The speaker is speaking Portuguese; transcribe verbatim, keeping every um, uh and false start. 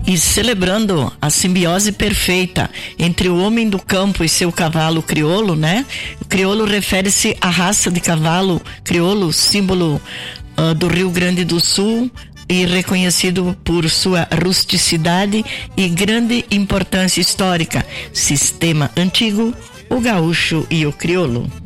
E celebrando a simbiose perfeita entre o homem do campo e seu cavalo crioulo, né? O crioulo refere-se à raça de cavalo crioulo, símbolo uh, do Rio Grande do Sul e reconhecido por sua rusticidade e grande importância histórica. Sistema antigo, o gaúcho e o crioulo.